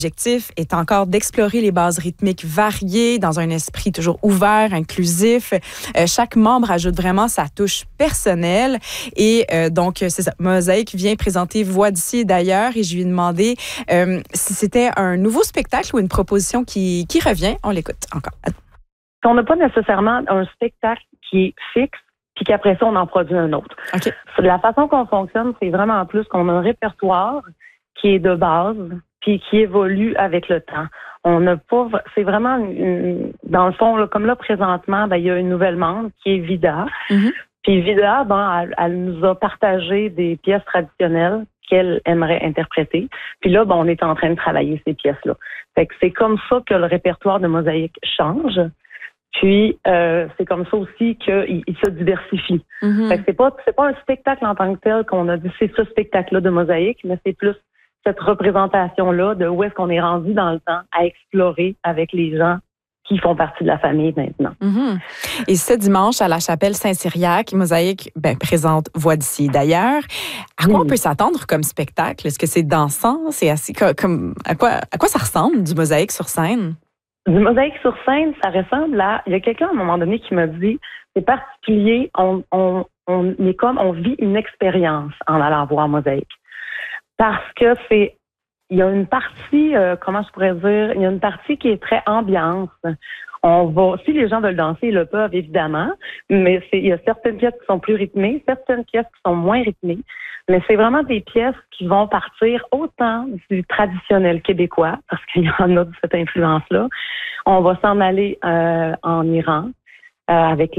L'objectif est encore d'explorer les bases rythmiques variées dans un esprit toujours ouvert, inclusif. Chaque membre ajoute vraiment sa touche personnelle. Et donc, c'est ça. Mosaïque vient présenter Voix d'ici et d'ailleurs. Et je lui ai demandé si c'était un nouveau spectacle ou une proposition qui revient. On l'écoute encore. On n'a pas nécessairement un spectacle qui est fixe, puis qu'après ça, on en produit un autre. Okay. La façon qu'on fonctionne, c'est vraiment plus qu'on a un répertoire qui est de base, puis qui évolue avec le temps. On n'a pas, c'est vraiment, dans le fond, là, comme là, présentement, il y a une nouvelle membre qui est Vida. Mm-hmm. Puis Vida, elle nous a partagé des pièces traditionnelles qu'elle aimerait interpréter. Puis là, on est en train de travailler ces pièces-là. Fait que c'est comme ça que le répertoire de Mosaïque change. Puis c'est comme ça aussi qu'il se diversifie. Mm-hmm. Fait que c'est pas un spectacle en tant que tel qu'on a dit c'est ce spectacle-là de Mosaïque, mais c'est plus cette représentation-là de où est-ce qu'on est rendu dans le temps à explorer avec les gens qui font partie de la famille maintenant. Mm-hmm. Et ce dimanche, à la chapelle Saint-Cyriaque, Mosaïque présente Voix d'ici et d'ailleurs. À quoi on peut s'attendre comme spectacle? Est-ce que c'est dansant? C'est assez comme à quoi ça ressemble du Mosaïque sur scène? Du Mosaïque sur scène, ça ressemble à... Il y a quelqu'un à un moment donné qui m'a dit, c'est particulier, on est comme, on vit une expérience en allant voir Mosaïque. Parce que il y a une partie, comment je pourrais dire, il y a une partie qui est très ambiance. Si les gens veulent danser, ils le peuvent évidemment, mais il y a certaines pièces qui sont plus rythmées, certaines pièces qui sont moins rythmées. Mais c'est vraiment des pièces qui vont partir autant du traditionnel québécois, parce qu'il y en a de cette influence-là. On va s'en aller en Iran avec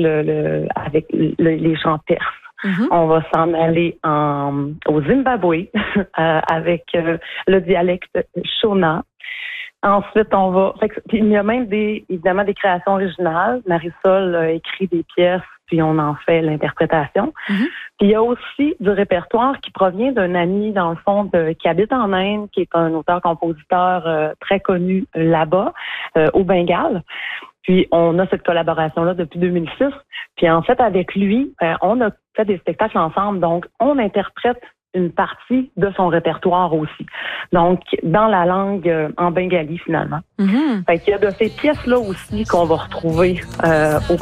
les chants perses. Mm-hmm. On va s'en aller au Zimbabwe avec le dialecte Shona. Ensuite, il y a même évidemment des créations originales. Marisol a écrit des pièces, puis on en fait l'interprétation. Mm-hmm. Puis il y a aussi du répertoire qui provient d'un ami, dans le fond, qui habite en Inde, qui est un auteur-compositeur très connu là-bas, au Bengale. Puis on a cette collaboration-là depuis 2006. Puis en fait, avec lui, on a fait des spectacles ensemble. Donc, on interprète une partie de son répertoire aussi. Donc, dans la langue en bengali, finalement. Mm-hmm. Fait qu'il y a de ces pièces-là aussi qu'on va retrouver au